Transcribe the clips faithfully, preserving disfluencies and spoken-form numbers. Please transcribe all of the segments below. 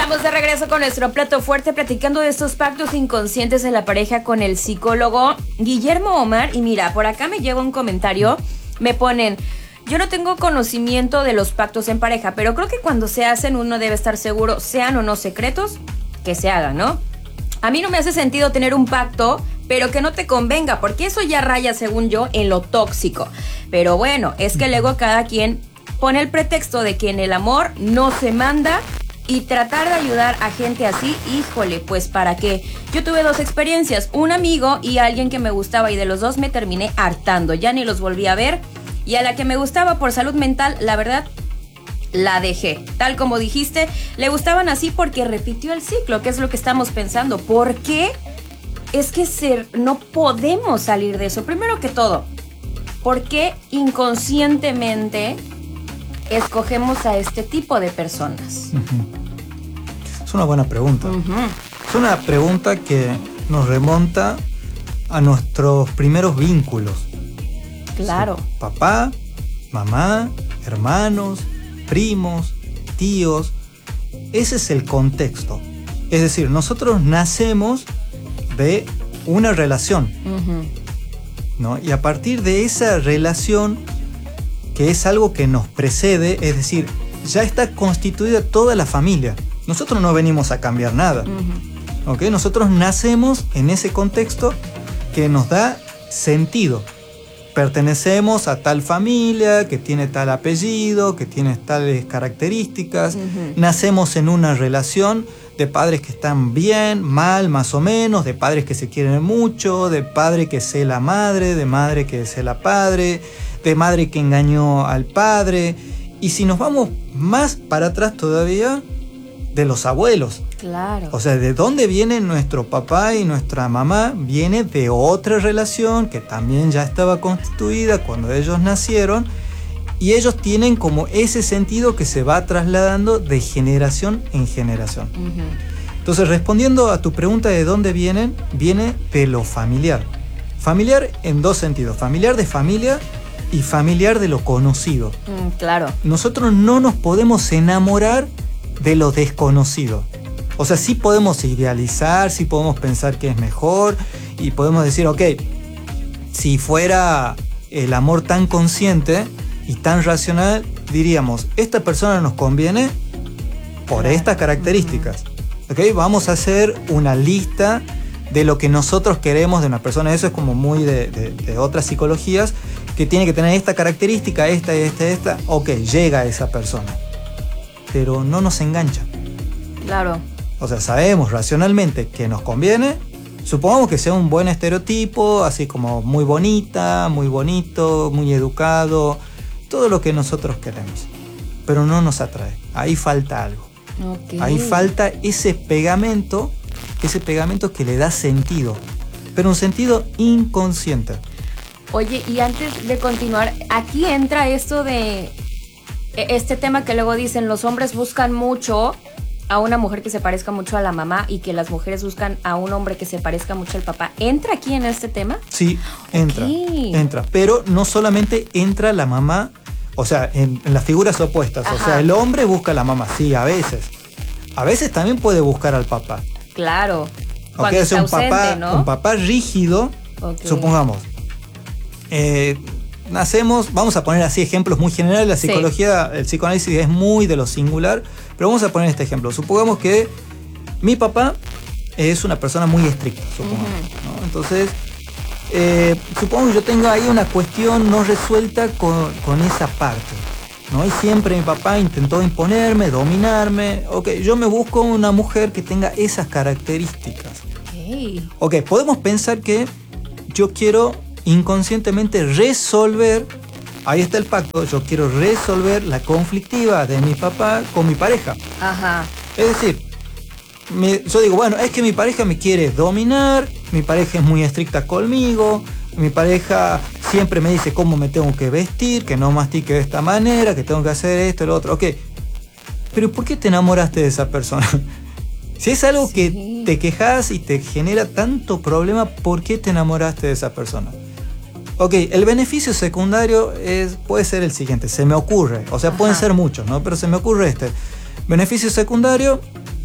Estamos de regreso con nuestro plato fuerte, platicando de estos pactos inconscientes en la pareja con el psicólogo Guillermo Omar. Y mira, por acá me llega un comentario, me ponen: yo no tengo conocimiento de los pactos en pareja, pero creo que cuando se hacen uno debe estar seguro, sean o no secretos, que se hagan, ¿no? A mí no me hace sentido tener un pacto, pero que no te convenga, porque eso ya raya, según yo, en lo tóxico. Pero bueno, es que luego cada quien pone el pretexto de que en el amor no se manda. Y tratar de ayudar a gente así, híjole, pues ¿para qué? Yo tuve dos experiencias, un amigo y alguien que me gustaba, y de los dos me terminé hartando, ya ni los volví a ver. Y a la que me gustaba por salud mental, la verdad, la dejé. Tal como dijiste, le gustaban así porque repitió el ciclo, que es lo que estamos pensando. ¿Por qué? Es que ser, no podemos salir de eso. Primero que todo, ¿por qué inconscientemente escogemos a este tipo de personas? Uh-huh. Es una buena pregunta. Uh-huh. Es una pregunta que nos remonta a nuestros primeros vínculos. Claro. Sí. Papá, mamá, hermanos, primos, tíos. Ese es el contexto. Es decir, nosotros nacemos de una relación. Uh-huh. ¿No? Y a partir de esa relación, que es algo que nos precede, es decir, ya está constituida toda la familia. Nosotros no venimos a cambiar nada. Uh-huh. ¿Okay? Nosotros nacemos en ese contexto que nos da sentido. Pertenecemos a tal familia, que tiene tal apellido, que tiene tales características. Uh-huh. Nacemos en una relación de padres que están bien, mal, más o menos, de padres que se quieren mucho, de padre que es la madre, de madre que es la padre, de madre que engañó al padre. Y si nos vamos más para atrás todavía, de los abuelos. Claro. O sea, de dónde viene nuestro papá y nuestra mamá, viene de otra relación que también ya estaba constituida cuando ellos nacieron, y ellos tienen como ese sentido que se va trasladando de generación en generación. Uh-huh. Entonces, respondiendo a tu pregunta de dónde vienen, viene de lo familiar. Familiar en dos sentidos: familiar de familia y familiar de lo conocido. Mm, claro. Nosotros no nos podemos enamorar de lo desconocido. O sea, sí podemos idealizar, sí podemos pensar que es mejor, y podemos decir, ok, si fuera el amor tan consciente y tan racional, diríamos, esta persona nos conviene por estas características. ¿Ok? Vamos a hacer una lista de lo que nosotros queremos de una persona. Eso es como muy de, de, de otras psicologías, que tiene que tener esta característica, esta, esta, esta. Ok, llega a esa persona. Pero no nos engancha. Claro. O sea, sabemos racionalmente que nos conviene. Supongamos que sea un buen estereotipo, así como muy bonita, muy bonito, muy educado, todo lo que nosotros queremos. Pero no nos atrae. Ahí falta algo. Okay. Ahí falta ese pegamento, ese pegamento que le da sentido, pero un sentido inconsciente. Oye, y antes de continuar, aquí entra esto de este tema que luego dicen, los hombres buscan mucho a una mujer que se parezca mucho a la mamá y que las mujeres buscan a un hombre que se parezca mucho al papá. ¿Entra aquí en este tema? Sí, entra, okay. entra. Pero no solamente entra la mamá, o sea, en, en las figuras opuestas. Ajá. O sea, el hombre busca a la mamá, sí, a veces. A veces también puede buscar al papá. Claro. Cuando es un ausente, papá, ¿no? un papá rígido, okay. Supongamos. Eh, nacemos, vamos a poner así ejemplos muy generales. La psicología, sí. El psicoanálisis es muy de lo singular, pero vamos a poner este ejemplo. Supongamos que mi papá es una persona muy estricta, supongamos, uh-huh. ¿no? Entonces, eh, supongo que yo tengo ahí una cuestión no resuelta con, con esa parte, ¿no? Y siempre mi papá intentó imponerme, dominarme. Ok, yo me busco una mujer que tenga esas características. Okay. Ok, podemos pensar que yo quiero inconscientemente resolver, ahí está el pacto, yo quiero resolver la conflictiva de mi papá con mi pareja. Ajá. Es decir, me, yo digo, bueno, es que mi pareja me quiere dominar, mi pareja es muy estricta conmigo, mi pareja siempre me dice cómo me tengo que vestir, que no mastique de esta manera, que tengo que hacer esto y lo otro. Ok, pero ¿por qué te enamoraste de esa persona? Si es algo sí. que te quejas y te genera tanto problema, ¿por qué te enamoraste de esa persona? Ok, el beneficio secundario es, puede ser el siguiente, se me ocurre, o sea, ajá. pueden ser muchos, ¿no? Pero se me ocurre este. Beneficio secundario,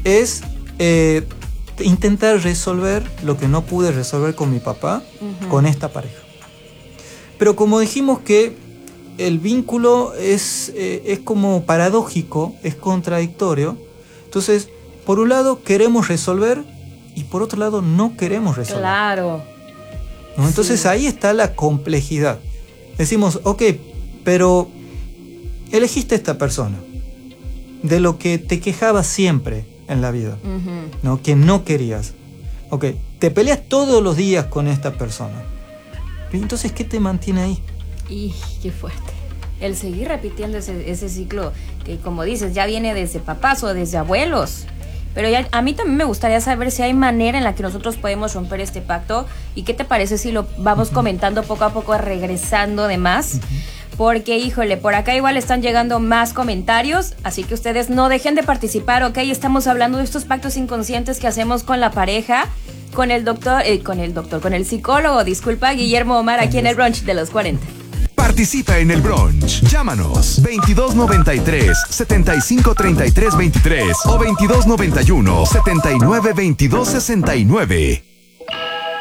es eh, intentar resolver lo que no pude resolver con mi papá, uh-huh. con esta pareja. Pero como dijimos que el vínculo es, eh, es como paradójico, es contradictorio, entonces, por un lado queremos resolver y por otro lado no queremos resolver. Claro. ¿No? Entonces sí. Ahí está la complejidad. Decimos, ok, pero elegiste a esta persona, de lo que te quejabas siempre en la vida, uh-huh. ¿no? Que no querías. Ok, te peleas todos los días con esta persona. Entonces, ¿qué te mantiene ahí? Y qué fuerte. El seguir repitiendo ese, ese ciclo que, como dices, ya viene desde papás o desde abuelos. Pero ya, a mí también me gustaría saber si hay manera en la que nosotros podemos romper este pacto. ¿Y qué te parece si lo vamos uh-huh. comentando poco a poco, regresando de más? Uh-huh. Porque, híjole, por acá igual están llegando más comentarios, así que ustedes no dejen de participar, ¿ok? Estamos hablando de estos pactos inconscientes que hacemos con la pareja, con el doctor, eh, con el doctor, con el psicólogo, disculpa, Guillermo Omar, aquí en el Brunch de los cuarenta. Participa en el brunch. Llámanos veintidós noventa y tres, setenta y cinco treinta y tres veintitrés o veintidós noventa y uno, setenta y nueve veintidós sesenta y nueve.